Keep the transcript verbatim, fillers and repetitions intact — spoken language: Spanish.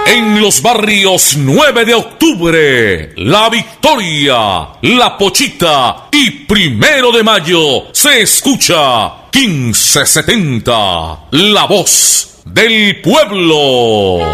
En los barrios nueve de octubre, La Victoria, La Pochita y Primero de Mayo se escucha quince setenta, la voz del pueblo.